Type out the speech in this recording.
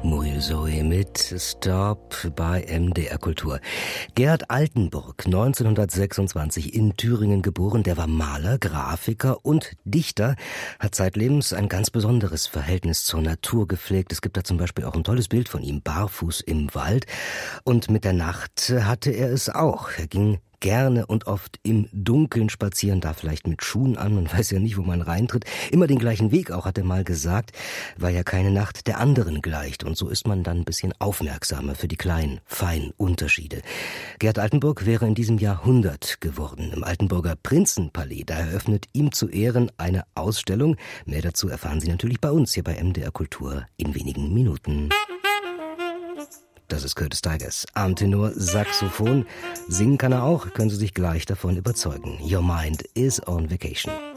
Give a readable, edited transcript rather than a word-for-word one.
Muriel Zoe mit Stop bei MDR Kultur. Gerd Altenburg, 1926 in Thüringen geboren, der war Maler, Grafiker und Dichter, hat zeitlebens ein ganz besonderes Verhältnis zur Natur gepflegt. Es gibt da zum Beispiel auch ein tolles Bild von ihm, barfuß im Wald. Und mit der Nacht hatte er es auch. Er ging gerne und oft im Dunkeln spazieren, da vielleicht mit Schuhen an, man weiß ja nicht, wo man reintritt. Immer den gleichen Weg auch, hat er mal gesagt, weil ja keine Nacht der anderen gleicht. Und so ist man dann ein bisschen aufmerksamer für die kleinen, feinen Unterschiede. Gerd Altenburg wäre in diesem Jahr 100 geworden. Im Altenburger Prinzenpalais, da eröffnet ihm zu Ehren eine Ausstellung. Mehr dazu erfahren Sie natürlich bei uns hier bei MDR Kultur in wenigen Minuten. Das ist Curtis Tigers, Armtenor, Saxophon. Singen kann er auch, können Sie sich gleich davon überzeugen. Your Mind is on Vacation.